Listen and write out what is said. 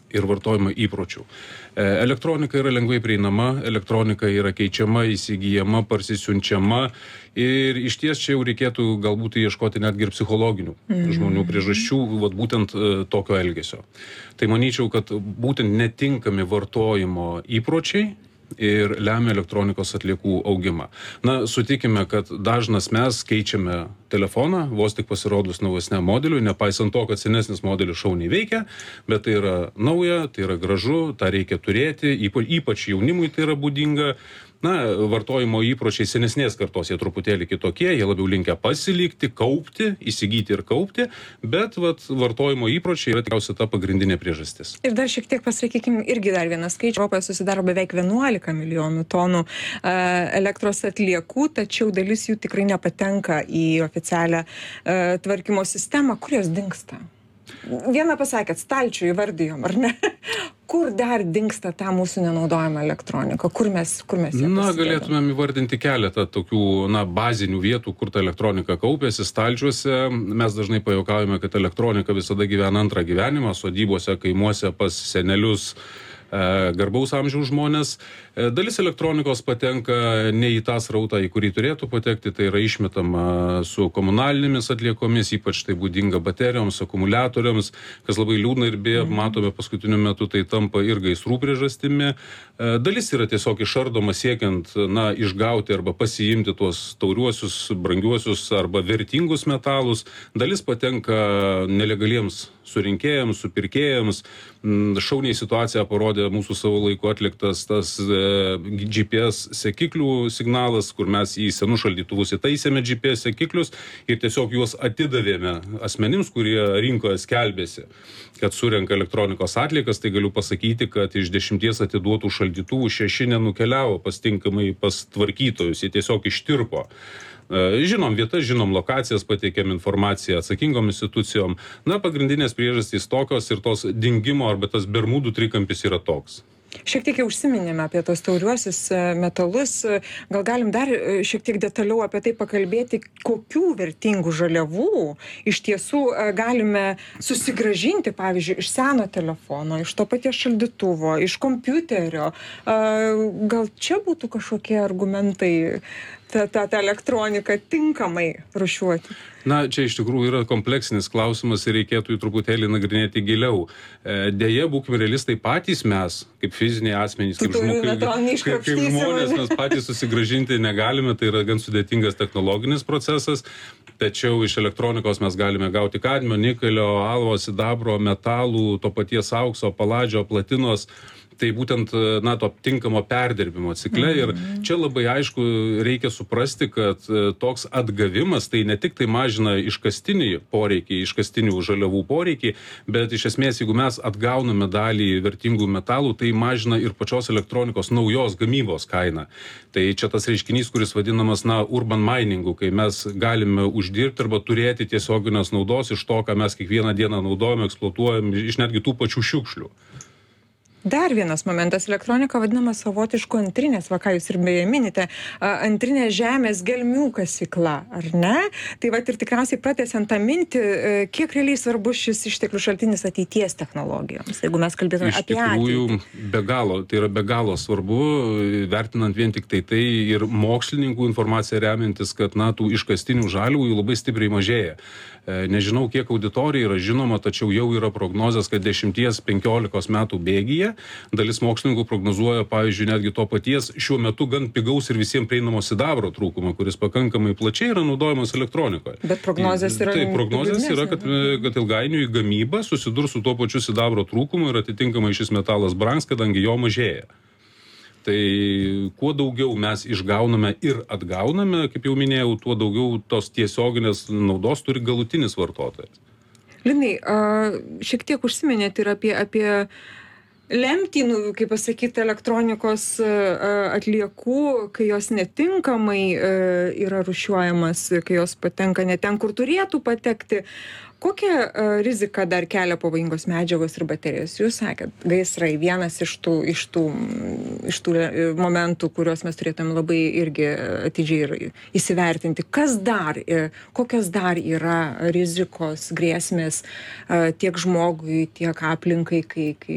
ir vartojimo įpročių. Elektronika yra lengvai prieinama, elektronika yra keičiama, įsigyjama, parsisiunčiama ir iš ties čia jau reikėtų galbūt ieškoti netgi ir psichologinių žmonių priežasčių, vat būtent tokio elgesio. Tai manyčiau, kad būtent netinkami vartojimo įpročiai ir lemia elektronikos atliekų augimą. Na, sutikime, kad dažnas mes keičiame telefoną, vos tik pasirodus naujesniam modeliui, nepaisant to, kad senesnis modelis šauniai veikia, bet tai yra nauja, tai yra gražu, tą reikia turėti, ypač jaunimui tai yra būdinga. Na, vartojimo įpročiai senesnės kartos, jie truputėlį kitokie, jie labiau linkę pasilikti, kaupti, įsigyti ir kaupti, bet vartojimo įpročiai yra tikriausiai ta pagrindinė priežastis. Ir dar šiek tiek pasakykime, irgi dar vieną skaičių. Europoje susidaro beveik 11 milijonų tonų elektros atliekų, tačiau dalis jų tikrai nepatenka į oficialią tvarkymo sistemą. Kur jos dingsta? Vieną pasakėt, stalčių įvardijom, ar ne? Kur dar dingsta ta mūsų nenaudojama elektronika? Kur mes ją pasidedam? Galėtumėm įvardinti keletą tokių, bazinių vietų, kur ta elektronika kaupėsi, stalčiuose. Mes dažnai pajuokaujame, kad elektronika visada gyvena antrą gyvenimą, sodybose, kaimuose, pas senelius, garbaus amžiaus žmonės. Dalis elektronikos patenka ne į tą srautą, į kurį turėtų patekti, tai yra išmetama su komunalinėmis atliekomis, ypač tai būdinga baterijoms, akumuliatoriams, kas labai liūdna ir beje, matome paskutiniu metu, tai tampa ir gaisrų priežastimi. Dalis yra tiesiog išardoma siekiant, išgauti arba pasiimti tuos tauriuosius, brangiuosius arba vertingus metalus. Dalis patenka nelegaliems surinkėjams, supirkėjams. Šauniai situaciją parodė mūsų savo laiku atliktas tas GPS sekiklių signalas, kur mes į senus šaldytuvus įtaisėme GPS sekiklius ir tiesiog juos atidavėme asmenims, kurie rinkoje skelbėsi, kad surenka elektronikos atliekas. Tai galiu pasakyti, kad iš 10 atiduotų šaldytuvų 6 nenukeliavo pas tvarkytojus, jie tiesiog ištirpo. Žinom vietas, žinom lokacijas, pateikėm informaciją atsakingom institucijom. Pagrindinės priežastys tokios ir tos dingimo arba tas Bermudų trikampis yra toks. Šiek tiek jau užsiminėme apie tos tauriuosius metalus. Gal galim dar šiek tiek detaliau apie tai pakalbėti, kokių vertingų žaliavų iš tiesų galime susigrąžinti, pavyzdžiui, iš seno telefono, iš to paties šaldytuvo, iš kompiuterio. Gal čia būtų kažkokie argumentai tą elektroniką tinkamai rūšiuoti? Čia iš tikrųjų yra kompleksinis klausimas ir reikėtų jį truputėlį nagrinėti giliau. Deja, būkime realistai, patys mes, kaip fiziniai asmenys, kaip žmonės, mes patys susigrąžinti negalime, tai yra gan sudėtingas technologinis procesas, tačiau iš elektronikos mes galime gauti kadmio, nikelio, alvo, sidabro, metalų, to paties aukso, paladžio, platinos. Tai būtent, to tinkamo perdirbimo cikle. Ir čia labai aišku reikia suprasti, kad toks atgavimas tai ne tik tai mažina iškastinį poreikį, iškastinių žaliavų poreikį, bet iš esmės, jeigu mes atgauname dalį vertingų metalų, tai mažina ir pačios elektronikos naujos gamybos kainą. Tai čia tas reiškinys, kuris vadinamas, urban miningu, kai mes galime uždirbti arba turėti tiesioginės naudos iš to, ką mes kiekvieną dieną naudojame, eksploatuojam iš netgi tų pačių šiukšlių. Dar vienas momentas, elektronika vadinama savotišku antrinės, ką jūs ir beje minite, antrinė žemės gelmių kasykla, ar ne? Tai ir tikriausiai pratęsiant tą mintį, kiek realiai svarbus šis išteklių šaltinis ateities technologijoms, jeigu mes kalbėtume apie ateitį? Iš tikrųjų, tai yra be galo svarbu, vertinant vien tik tai ir mokslininkų informaciją remiantis, kad tų iškastinių žaliavų labai stipriai mažėja. Nežinau, kiek auditorijai yra žinoma, tačiau jau yra prognozės, kad 10-15 metų bėgyje dalis mokslininkų prognozuoja, pavyzdžiui, netgi to paties šiuo metu gan pigaus ir visiems prieinamo sidabro trūkumą, kuris pakankamai plačiai yra naudojamas elektronikoje. Bet prognozės yra... Taip, prognozės yra, kad ilgainiui gamyba susidurs su tuo pačiu sidabro trūkumu ir atitinkamai šis metalas brangs, kadangi jo mažėja. Tai kuo daugiau mes išgauname ir atgauname, kaip jau minėjau, tuo daugiau tos tiesioginės naudos turi galutinis vartotojas. Linai, šiek tiek užsiminėt ir apie lemtynų, kaip pasakyti, elektronikos atliekų, kai jos netinkamai yra rūšiuojamas, kai jos patenka ne ten, kur turėtų patekti. Kokią riziką dar kelia pavojingos medžiagos ir baterijos? Jūs sakėt, gaisrai vienas iš tų momentų, kuriuos mes turėtume labai irgi atidžiai ir įsivertinti. Kokios dar yra rizikos, grėsmės tiek žmogui, tiek aplinkai, kai